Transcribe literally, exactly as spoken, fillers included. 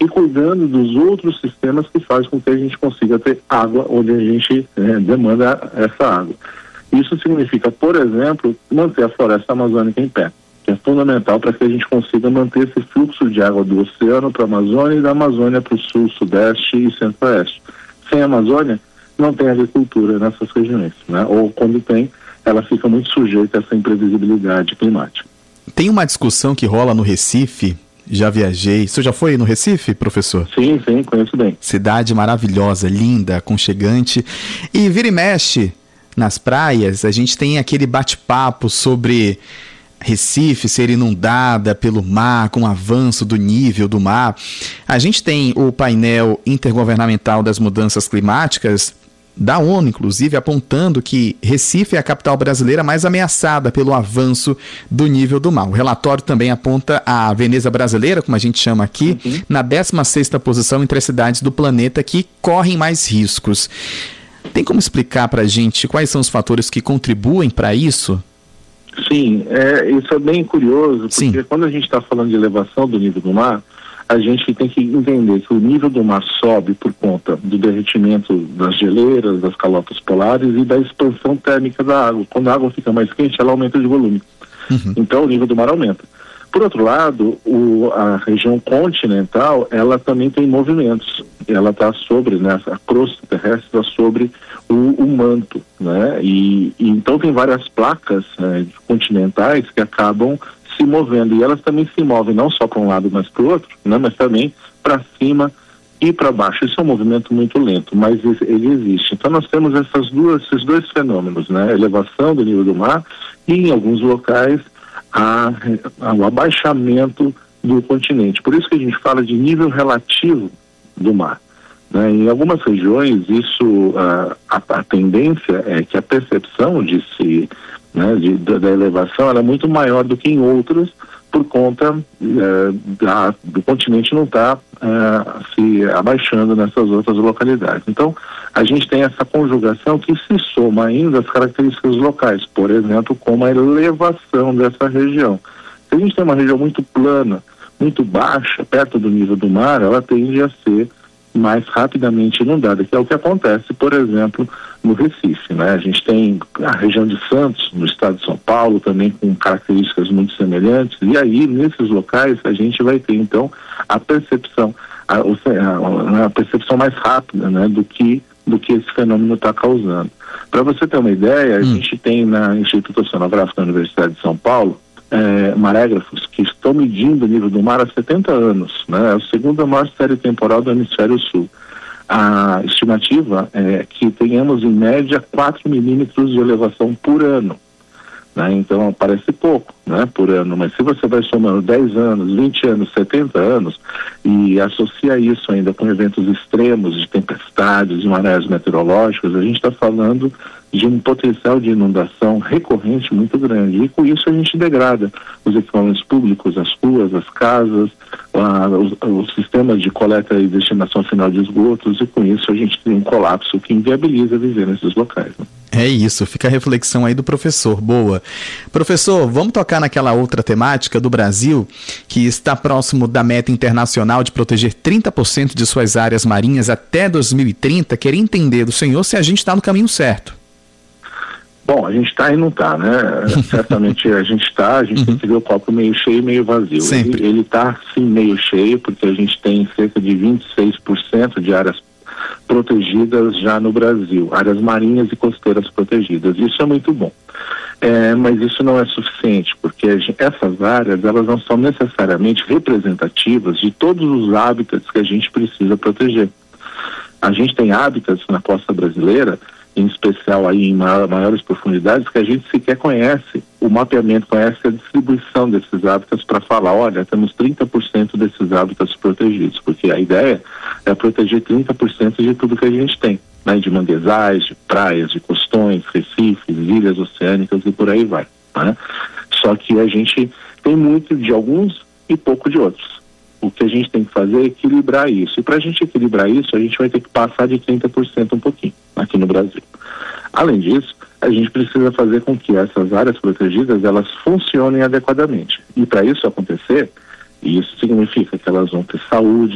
e cuidando dos outros sistemas que fazem com que a gente consiga ter água onde a gente é, demanda essa água. Isso significa, por exemplo, manter a floresta amazônica em pé, que é fundamental para que a gente consiga manter esse fluxo de água do oceano para a Amazônia e da Amazônia para o sul, sudeste e centro-oeste. Sem a Amazônia, não tem agricultura nessas regiões, né? Ou quando tem, ela fica muito sujeita a essa imprevisibilidade climática. Tem uma discussão que rola no Recife, já viajei. Você já foi no Recife, professor? Sim, sim, conheço bem. Cidade maravilhosa, linda, aconchegante. E vira e mexe nas praias, a gente tem aquele bate-papo sobre Recife ser inundada pelo mar, com o avanço do nível do mar. A gente tem o painel intergovernamental das mudanças climáticas, da ONU, inclusive, apontando que Recife é a capital brasileira mais ameaçada pelo avanço do nível do mar. O relatório também aponta a Veneza brasileira, como a gente chama aqui, uhum. na décima sexta posição entre as cidades do planeta que correm mais riscos. Tem como explicar para a gente quais são os fatores que contribuem para isso? Sim, é, isso é bem curioso, porque Sim. quando a gente está falando de elevação do nível do mar, a gente tem que entender que o nível do mar sobe por conta do derretimento das geleiras, das calotas polares e da expansão térmica da água. Quando a água fica mais quente, ela aumenta de volume. Uhum. Então o nível do mar aumenta. Por outro lado, o, a região continental, ela também tem movimentos. Ela está sobre, né, a crosta terrestre está sobre o, o manto, né? E, e então tem várias placas né, continentais que acabam se movendo, e elas também se movem não só para um lado, mas para o outro, né, mas também para cima e para baixo. Isso é um movimento muito lento, mas ele existe. Então nós temos essas duas, esses dois fenômenos, né, a elevação do nível do mar e em alguns locais a, a, o abaixamento do continente. Por isso que a gente fala de nível relativo do mar. Né? Em algumas regiões, isso, a, a, a tendência é que a percepção de se Né, de, da, da elevação ela é muito maior do que em outras por conta eh, da, do continente não estar tá, eh, se abaixando nessas outras localidades. Então a gente tem essa conjugação que se soma ainda às características locais, por exemplo, como a elevação dessa região. Se a gente tem uma região muito plana, muito baixa, perto do nível do mar, ela tende a ser mais rapidamente inundada, que é o que acontece, por exemplo, no Recife, né? A gente tem a região de Santos, no estado de São Paulo, também com características muito semelhantes, e aí, nesses locais, a gente vai ter, então, a percepção, a, a, a percepção mais rápida, né, do que, do que esse fenômeno está causando. Para você ter uma ideia, a hum. gente tem na Instituto Oceanográfico da Universidade de São Paulo, É, marégrafos que estão medindo o nível do mar há setenta anos, né? É a segunda maior série temporal do hemisfério sul. A estimativa é que tenhamos em média quatro milímetros de elevação por ano, né? Então parece pouco, né, por ano, mas se você vai somando dez anos, vinte anos, setenta anos e associa isso ainda com eventos extremos de tempestades, de marés meteorológicos, a gente está falando de um potencial de inundação recorrente muito grande, e com isso a gente degrada os equipamentos públicos, as ruas, as casas, a, os, os sistemas de coleta e destinação final de esgotos, e com isso a gente tem um colapso que inviabiliza viver nesses locais, né? É isso, fica a reflexão aí do professor. Boa. Professor, vamos tocar naquela outra temática do Brasil, que está próximo da meta internacional de proteger trinta por cento de suas áreas marinhas até dois mil e trinta. Queria entender do senhor se a gente está no caminho certo. Bom, a gente está e não está, né? Certamente a gente está, a gente uhum. tem que ver o copo meio cheio e meio vazio. Sempre. Ele está, sim, meio cheio, porque a gente tem cerca de vinte e seis por cento de áreas protegidas já no Brasil, áreas marinhas e costeiras protegidas. Isso é muito bom. É, mas isso não é suficiente, porque essas áreas, elas não são necessariamente representativas de todos os hábitats que a gente precisa proteger. A gente tem hábitats na costa brasileira, em especial aí em maiores profundidades, que a gente sequer conhece. O mapeamento conhece a distribuição desses hábitats para falar, olha, temos trinta por cento desses hábitats protegidos, porque a ideia é proteger trinta por cento de tudo que a gente tem, né, de manguezais, de praias, de costões, recifes, ilhas oceânicas e por aí vai, né? Só que a gente tem muito de alguns e pouco de outros. O que a gente tem que fazer é equilibrar isso. E para a gente equilibrar isso, a gente vai ter que passar de trinta por cento um pouquinho aqui no Brasil. Além disso, a gente precisa fazer com que essas áreas protegidas, elas funcionem adequadamente. E para isso acontecer, e isso significa que elas vão ter saúde,